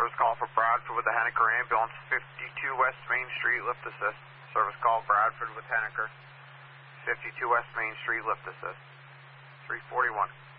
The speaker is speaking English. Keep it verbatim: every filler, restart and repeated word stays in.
Service call for Bradford with the Henniker ambulance, fifty-two West Main Street, lift assist. Service call Bradford with Henniker, fifty-two West Main Street, lift assist. three forty-one.